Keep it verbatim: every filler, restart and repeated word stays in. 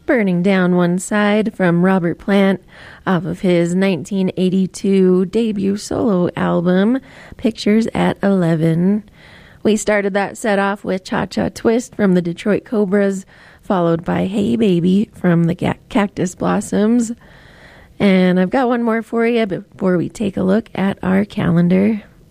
Burning Down One Side from Robert Plant off of his nineteen eighty-two debut solo album, Pictures at eleven. We started that set off with Cha-Cha Twist from the Detroit Cobras, followed by Hey Baby from the Cactus Blossoms. And I've got one more for you before we take a look at our calendar.